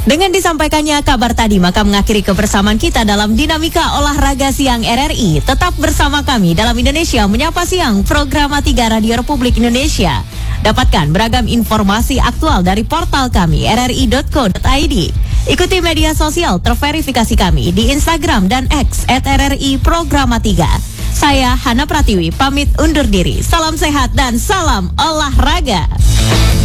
Dengan disampaikannya kabar tadi, maka mengakhiri kebersamaan kita dalam Dinamika Olahraga Siang RRI. Tetap bersama kami dalam Indonesia Menyapa Siang, program 3 Radio Republik Indonesia. Dapatkan beragam informasi aktual dari portal kami, rri.co.id. Ikuti media sosial terverifikasi kami di Instagram dan X @RRI Programa 3. Saya Hana Pratiwi, pamit undur diri. Salam sehat dan salam olahraga.